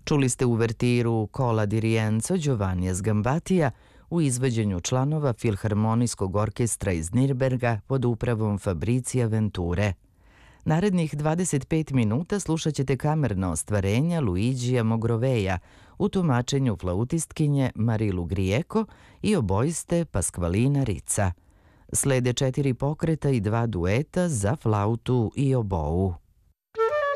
Čuli ste uvertiru Cola di Rienzo Giovannija Sgambatija u izvođenju članova Filharmonijskog orkestra iz Nirnberga pod upravom Fabricija Venture. Narednih 25 minuta slušat ćete kamerna ostvarenja Luigija Mogroveja u tumačenju flautistkinje Marilu Grijeko i obojiste Paskvalina Rica. Slede 4 pokreta i 2 dueta za flautu i obou.